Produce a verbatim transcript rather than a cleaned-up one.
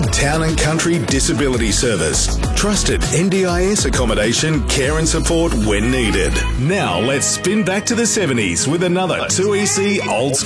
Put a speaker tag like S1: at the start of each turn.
S1: Town and Country Disability Service. Trusted N D I S accommodation, care and support when needed. Now let's spin back to the seventies with another two E C Old School.